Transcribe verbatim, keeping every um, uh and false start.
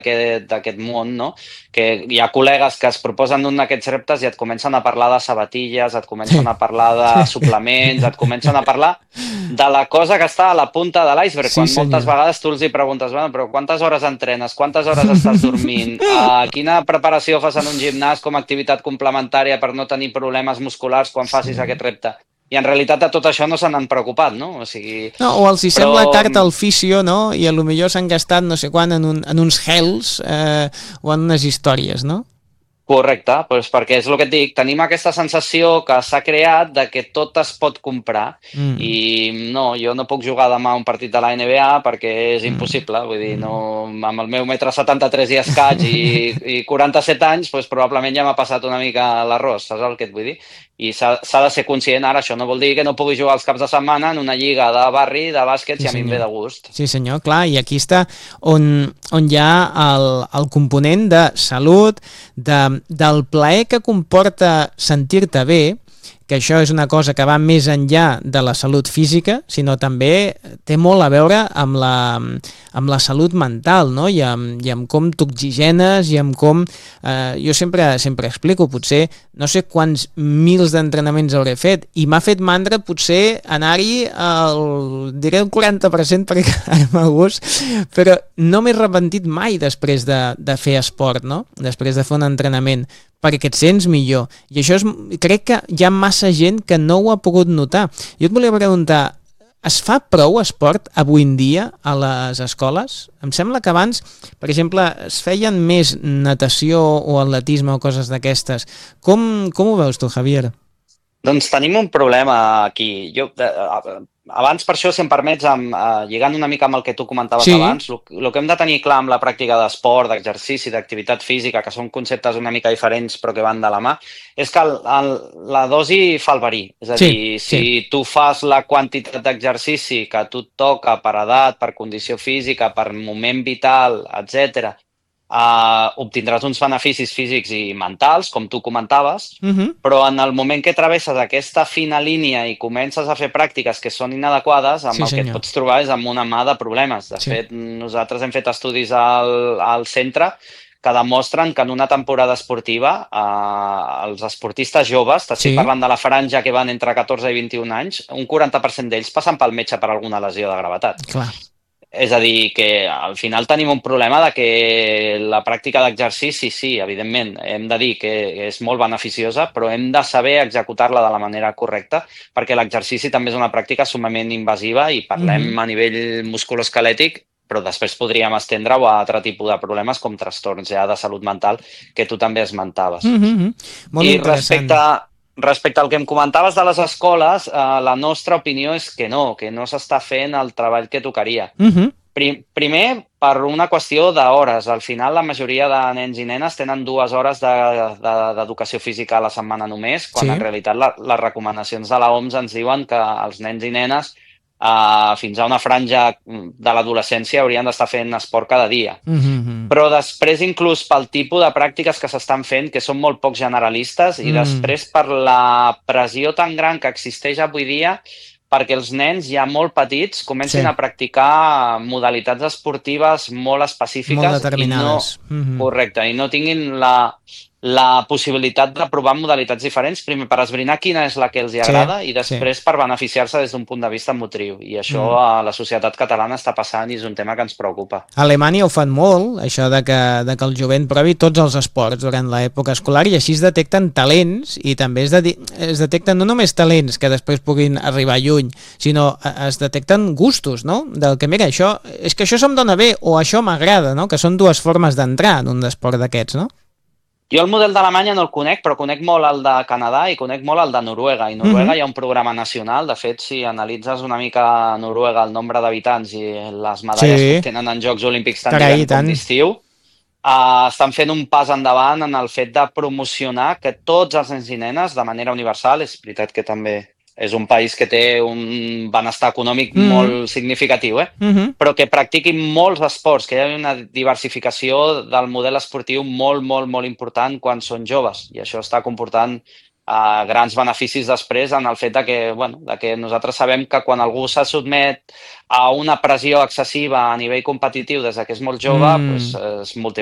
d'aquest món, no? Que hi ha col·legues que es proposen un d'aquests reptes i et comencen a parlar de sabatilles, et comencen a parlar de suplements, et comencen a parlar de la cosa que està a la punta de l'iceberg, Sí, quan moltes senyor. vegades tu els hi preguntes, bueno, però quantes hores entrenes, quantes hores estàs dormint, uh, quina preparació fas en un gimnàs com a activitat complementària per no tenir problemes musculars quan Sí. facis aquest repte? I en realitat de tot això no se n'han preocupat, no? O sigui... No, o els hi però... sembla carta al fisio, no? I a lo millor s'han gastat no sé quan en, un, en uns hells eh, o en unes històries, no? Correcte, doncs perquè és el que et dic, tenim aquesta sensació que s'ha creat de que tot es pot comprar Mm. i no, jo no puc jugar demà un partit de la N B A perquè és Mm. impossible, vull dir, no, amb el meu metre setanta-tres i escaig i, i quaranta-set anys, doncs probablement ja m'ha passat una mica l'arròs, saps el que et vull dir? I s'ha de ser conscient, ara això no vol dir que no pugui jugar els caps de setmana en una lliga de barri, de bàsquet, Sí, si a mi em ve senyor. de gust. Sí, senyor, clar, i aquí està on, on hi ha el, el component de salut, de, del plaer que comporta sentir-te bé, que això és una cosa que va més enllà de la salut física, sinó també té molt a veure amb la, amb la salut mental, no? I amb, i amb com t'oxigenes i amb com... Eh, jo sempre, sempre explico, potser no sé quants mils d'entrenaments hauré fet i m'ha fet mandra potser anar-hi al, diré el quaranta per cent perquè quedar-me a gust, però no m'he repentit mai després de, de fer esport, no? Després de fer un entrenament, perquè et sents millor. I això és, crec que hi ha massa gent que no ho ha pogut notar. Jo et volia preguntar, es fa prou esport avui en dia a les escoles? Em sembla que abans, per exemple, es feien més natació o atletisme o coses d'aquestes. Com, com ho veus tu, Javier? Doncs tenim un problema aquí. Jo, eh, abans, per això, si em permets, amb, eh, lligant una mica amb el que tu comentaves Sí. abans, el que hem de tenir clar amb la pràctica d'esport, d'exercici, d'activitat física, que són conceptes una mica diferents però que van de la mà, és que el, el, la dosi fa el verí. És a Sí, dir, si sí. tu fas la quantitat d'exercici que a tu et toca per edat, per condició física, per moment vital, etcètera, Uh, obtindràs uns beneficis físics i mentals, com tu comentaves, Uh-huh. però en el moment que travesses aquesta fina línia i comences a fer pràctiques que són inadequades, amb Sí, el que et senyor. pots trobar és amb una mà de problemes. De Sí. fet, nosaltres hem fet estudis al, al centre que demostren que en una temporada esportiva eh, els esportistes joves, t'estic Sí. parlant de la franja que van entre catorze i vint-i-un anys, un quaranta per cent d'ells passen pel metge per alguna lesió de gravetat. Clar. És a dir, que al final tenim un problema de que la pràctica d'exercici, sí, evidentment, hem de dir que és molt beneficiosa, però hem de saber executar-la de la manera correcta, perquè l'exercici també és una pràctica sumament invasiva i parlem Mhm. a nivell musculoesquelètic, però després podríem estendre-ho a altre tipus de problemes com trastorns ja de salut mental que tu també esmentaves. Mhm. Molt I interessant. respecte, respecte al que em comentaves de les escoles, eh, la nostra opinió és que no, que no s'està fent el treball que tocaria. Mhm. Pri- Primer, per una qüestió d'hores. Al final, la majoria de nens i nenes tenen dues hores de- de- d'educació física a la setmana només, quan Sí. en realitat la, les recomanacions de l'O M S ens diuen que els nens i nenes eh, fins a una franja de l'adolescència haurien d'estar fent esport cada dia. Mhm. Però després, inclús pel tipus de pràctiques que s'estan fent, que són molt poc generalistes, i Mm. després per la pressió tan gran que existeix avui dia perquè els nens ja molt petits comencin Sí. a practicar modalitats esportives molt específiques Molt i no, determinades. Mhm. correcte, i no tinguin la, la possibilitat de provar modalitats diferents, primer per esbrinar quina és la que els hi Sí, agrada i sí. després per beneficiar-se des d'un punt de vista motriu. I això Mm. a la societat catalana està passant i és un tema que ens preocupa. A Alemanya ho fan molt, això de que, de que el jovent provi tots els esports durant l'època escolar i així es detecten talents i també es, de, es detecten no només talents que després puguin arribar lluny, sinó es detecten gustos, no? Del que, mira, això, és que això se'm dona bé o això m'agrada, no? Que són dues formes d'entrar en un esport d'aquests, no? Jo el model d'Alemanya no el conec, però conec molt el de Canadà i conec molt el de Noruega. I Noruega Mhm. hi ha un programa nacional. De fet, si analitzes una mica Noruega, el nombre d'habitants i les medalles Sí. que obtenen en Jocs Olímpics tant Carai, d'hivern i tant. com d'estiu, uh, estan fent un pas endavant en el fet de promocionar que tots els nens i nenes, de manera universal, és veritat que també és un país que té un benestar econòmic Mhm. molt significatiu, eh? Mhm. però que practiquin molts esports, que hi ha una diversificació del model esportiu molt, molt, molt important quan són joves. I això està comportant uh, grans beneficis després en el fet de que, bueno, de que nosaltres sabem que quan algú se sotmet a una pressió excessiva a nivell competitiu des que és molt jove, Mm. pues, es multiplica